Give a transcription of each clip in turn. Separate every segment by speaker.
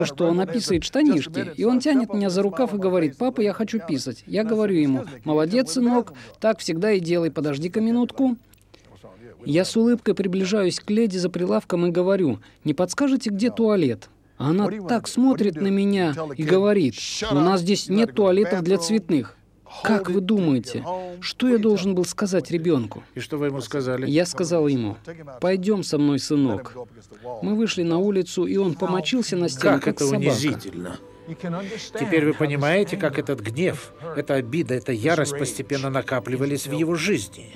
Speaker 1: что он описывает штанишки, и он тянет меня за рукав и говорит: «Папа, я хочу писать». Я говорю ему: «Молодец, сынок, так всегда и делай, подожди-ка минутку». Я с улыбкой приближаюсь к леди за прилавком и говорю: «Не подскажете, где туалет?» А она так смотрит на меня и говорит: «У нас здесь нет туалетов для цветных». Как вы думаете, что я должен был сказать ребенку?
Speaker 2: И что вы ему сказали?
Speaker 1: Я сказал ему: «Пойдем со мной, сынок». Мы вышли на улицу, и он помочился на стену,
Speaker 2: Как это
Speaker 1: собака.
Speaker 2: унизительно. Теперь вы понимаете, как этот гнев, эта обида, эта ярость постепенно накапливались в его жизни.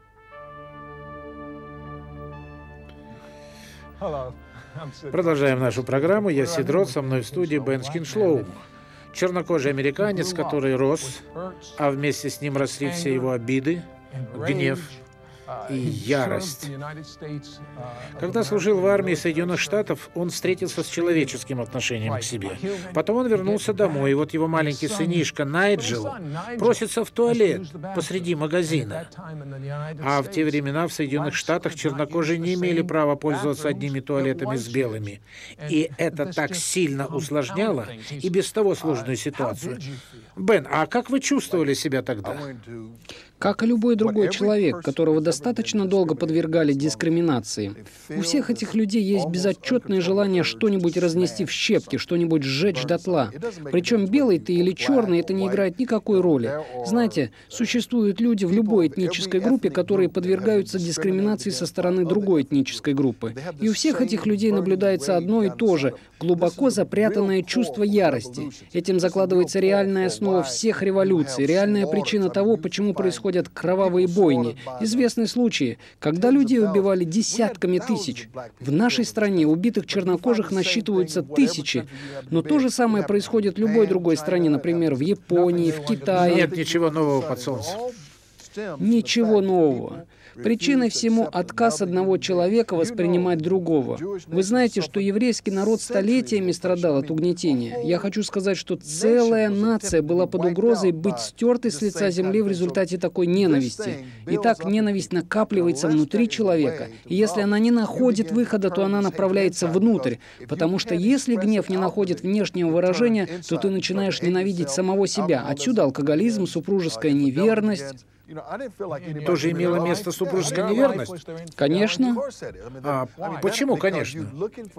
Speaker 2: Продолжаем нашу программу. Я Сидрот, со мной в студии Бен Скиншлоум. Чернокожий американец, который рос, а вместе с ним росли все его обиды, гнев и ярость. Когда служил в армии Соединенных Штатов, он встретился с человеческим отношением к себе. Потом он вернулся домой, и вот его маленький сынишка Найджел просится в туалет посреди магазина. А в те времена в Соединенных Штатах чернокожие не имели права пользоваться одними туалетами с белыми. И это так сильно усложняло и без того сложную ситуацию. Бен, а как вы чувствовали себя тогда?
Speaker 1: Как и любой другой человек, которого достаточно долго подвергали дискриминации. У всех этих людей есть безотчетное желание что-нибудь разнести в щепки, что-нибудь сжечь дотла. Причем белый ты или черный, это не играет никакой роли. Знаете, существуют люди в любой этнической группе, которые подвергаются дискриминации со стороны другой этнической группы. И у всех этих людей наблюдается одно и то же – глубоко запрятанное чувство ярости. Этим закладывается реальная основа всех революций, реальная причина того, почему происходят кровавые бойни. Известны случаи, когда людей убивали десятками тысяч. В нашей стране убитых чернокожих насчитываются тысячи. Но то же самое происходит в любой другой стране, например, в Японии, в Китае.
Speaker 2: Нет ничего нового под солнцем.
Speaker 1: Ничего нового. Причиной всему отказ одного человека воспринимать другого. Вы знаете, что еврейский народ столетиями страдал от угнетения. Я хочу сказать, что целая нация была под угрозой быть стертой с лица земли в результате такой ненависти. Итак, ненависть накапливается внутри человека, и если она не находит выхода, то она направляется внутрь, потому что если гнев не находит внешнего выражения, то ты начинаешь ненавидеть самого себя. Отсюда алкоголизм, супружеская неверность.
Speaker 2: Тоже имела место супружеская неверность?
Speaker 1: Конечно.
Speaker 2: А почему, конечно?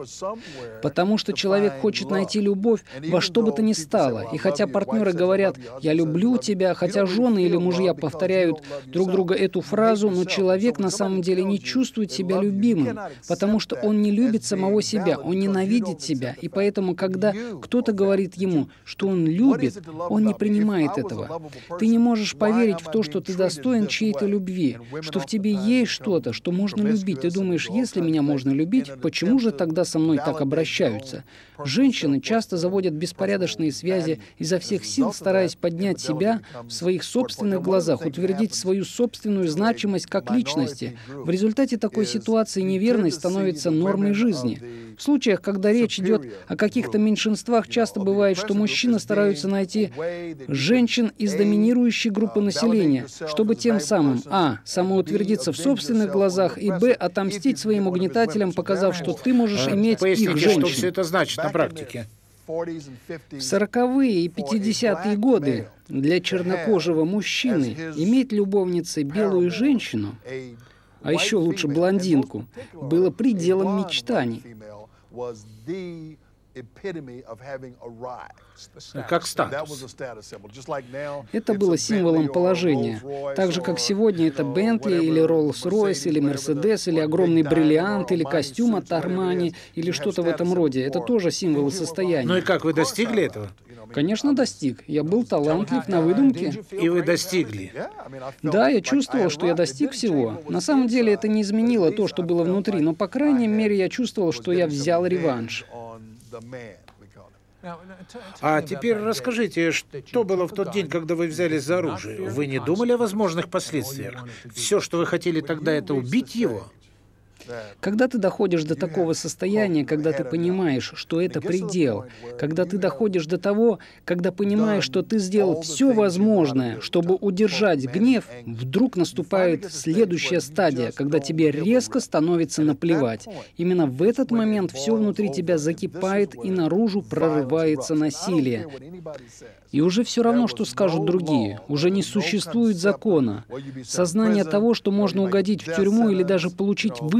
Speaker 1: Потому что человек хочет найти любовь во что бы то ни стало. И хотя партнеры говорят «я люблю тебя», хотя жены или мужья повторяют друг друга эту фразу, но человек на самом деле не чувствует себя любимым, потому что он не любит самого себя, он ненавидит себя. И поэтому, когда кто-то говорит ему, что он любит, он не принимает этого. Ты не можешь поверить в то, что ты достоин чьей-то любви, что в тебе есть что-то, что можно любить. Ты думаешь, если меня можно любить, почему же тогда со мной так обращаются? Женщины часто заводят беспорядочные связи, изо всех сил стараясь поднять себя в своих собственных глазах, утвердить свою собственную значимость как личности. В результате такой ситуации неверность становится нормой жизни. В случаях, когда речь идет о каких-то меньшинствах, часто бывает, что мужчины стараются найти женщин из доминирующей группы населения, чтобы тем самым самоутвердиться в собственных глазах, и отомстить своим угнетателям, показав, что ты можешь иметь их женщин.
Speaker 2: Что все это значит на практике?
Speaker 1: В 40-е и 50-е годы для чернокожего мужчины иметь любовницей белую женщину, а еще лучше блондинку, было пределом мечтаний.
Speaker 2: Как статус.
Speaker 1: Это было символом положения. Так же, как сегодня это Бентли или Роллс-Ройс или Мерседес или огромный бриллиант или костюм от Армани или что-то в этом роде. Это тоже символы состояния.
Speaker 2: Ну и как вы достигли этого?
Speaker 1: Конечно, достиг. Я был талантлив на выдумке.
Speaker 2: И вы достигли?
Speaker 1: Да, я чувствовал, что я достиг всего. На самом деле это не изменило то, что было внутри, но, по крайней мере, я чувствовал, что я взял реванш.
Speaker 2: А теперь расскажите, что было в тот день, когда вы взялись за оружие? Вы не думали о возможных последствиях? Все, что вы хотели тогда, это убить его?
Speaker 1: Когда ты доходишь до такого состояния, когда ты понимаешь, что это предел, когда ты доходишь до того, когда понимаешь, что ты сделал все возможное, чтобы удержать гнев, вдруг наступает следующая стадия, когда тебе резко становится наплевать. Именно в этот момент все внутри тебя закипает, и наружу прорывается насилие. И уже все равно, что скажут другие. Уже не существует закона. Сознание того, что можно угодить в тюрьму или даже получить